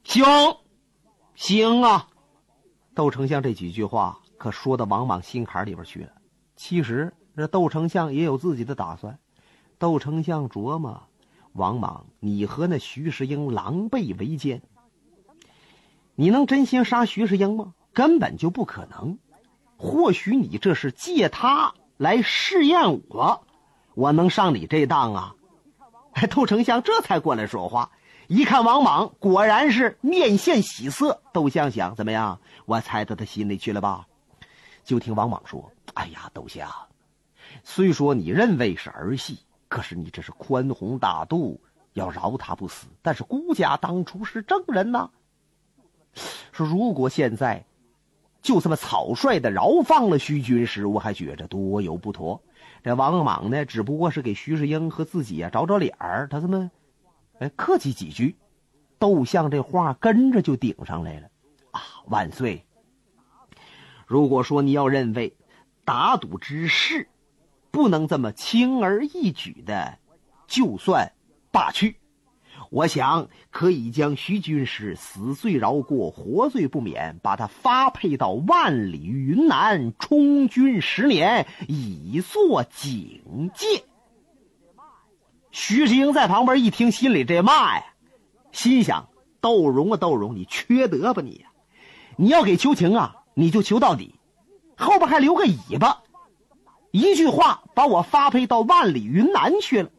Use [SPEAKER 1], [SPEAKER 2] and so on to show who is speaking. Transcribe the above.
[SPEAKER 1] 行，行啊。窦丞相这几句话可说到王莽心坎里边去了。其实这窦丞相也有自己的打算。窦丞相琢磨，王莽，你和那徐世英狼狈为奸，你能真心杀徐世英吗？根本就不可能。或许你这是借他来试验我能上你这当啊？窦丞相这才过来说话。一看王莽果然是面现喜色，窦相想，怎么样？我猜到他心里去了吧？就听王莽说，哎呀，窦相，虽说你认为是儿戏，可是你这是宽宏大度，要饶他不死。但是孤家当初是正人呐，说如果现在就这么草率的饶放了徐军师，我还觉着多有不妥。这王莽呢，只不过是给徐世英和自己啊找找脸儿，他这么客气几句，窦相这话跟着就顶上来了啊！万岁，如果说你要认为打赌之事不能这么轻而易举的就算罢去，我想可以将徐军师死罪饶过，活罪不免，把他发配到万里云南充军10年，以作警戒。徐世英在旁边一听，心里这骂呀，心想，窦融啊窦融，你缺德吧你呀！你要给求情啊，你就求到底，后边还留个尾巴，一句话把我发配到万里云南去了。